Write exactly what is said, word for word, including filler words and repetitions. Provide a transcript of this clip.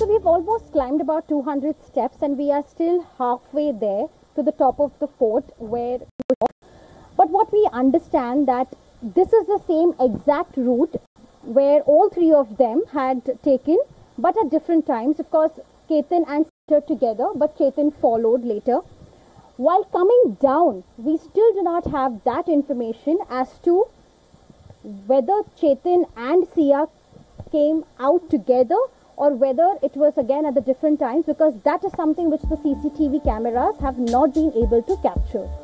So we've almost climbed about two hundred steps and we are still halfway there to the top of the fort where, but what we understand that this is the same exact route where all three of them had taken, but at different times. Of course, Ketan and Sita together, but Ketan followed later. While coming down, we still do not have that information as to whether Chetan and Sia came out together or whether it was again at the different times, because that is something which the C C T V cameras have not been able to capture.